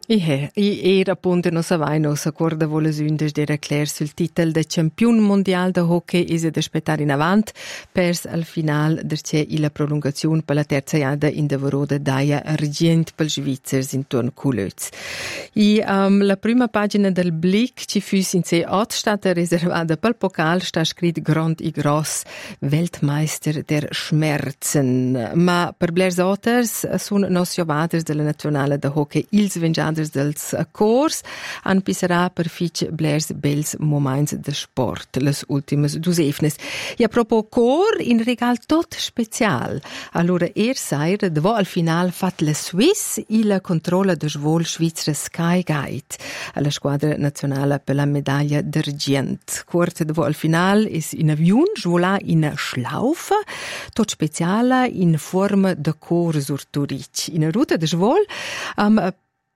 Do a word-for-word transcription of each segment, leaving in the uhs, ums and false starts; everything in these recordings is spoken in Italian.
E I era appunto non savai non s'accorda vola sündes d'era clair sul titel de campion mondial de hockey is ed aspettare in avant pers al final derce la prolungazione per la terza iada in de Varode daia argent pel Svizzers intorno Kulöz. I um, la prima pagina del Blick ci füs in se ot stata reservata pel Pokal sta scrit Grand i Gross Weltmeister der Schmerzen. Ma per Blers Otters sun nos jovaders della nazionale de hockey ils vengiaders dels cors an pisserà per fitg blers bels moments de sport, les ultimes dusefnes. E a propos cor, in regal tot special. Allora, er sair, davo al final fat la Swiss i la controlla de svol Svizra Sky Guide alla squadra nazionale per la medaglia d'argent. Quart davo al final is in avion, svola in schlaufa, tot speciala in forma de cor sur Turic. In a ruta de svol, um,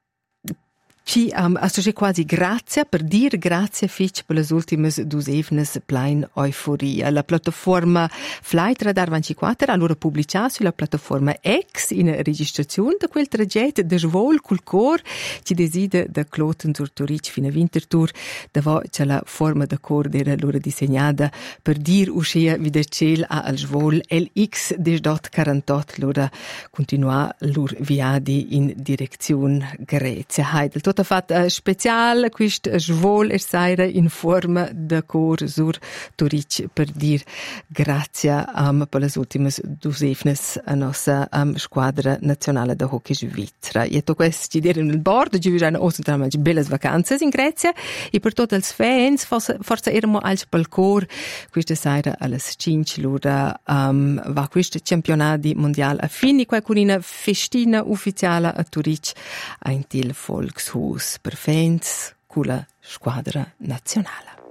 Ci um, associé quasi grazia per dir grazia fitch per les ultimes dus evnes plein euforia. La piattaforma Flight Radar ventiquattro allora pubblicà sulla piattaforma X in registrazione de quel traget de svol col cor ci deside da Cloten sur Turic fino a Winterthur davo c'è la forma de cor era allora disegnata per dir uscea wieder ciel a al svol L X desdot quarantotto allora continua lur viadi in direzione Grecia. Heidel tot ha fatto uh, special quist svol er saira in forma de cor sur Turic per dir grazie um, per les ultimes dusefnes a nossa um, squadra nazionale de hockey Svizra. E to quest ci dire nel bord ci viran osutramage belles vacanze in Grecia e per tot els fans forse forse eramo als pel cor questa saira alles cinque lura um, va quist campionati mondial a fini qua con una festina ufficiale a Turic a in til Volkshus per fans con la squadra nazionale.